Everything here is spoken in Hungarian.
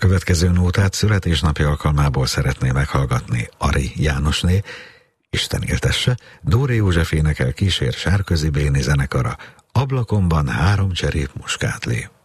következő nótát születésnapi alkalmából szeretné meghallgatni Ari Jánosné, Isten éltesse, Dóri József énekel, kísér Sárközi Béni zenekara, Ablakomban 3 cserép muskátli.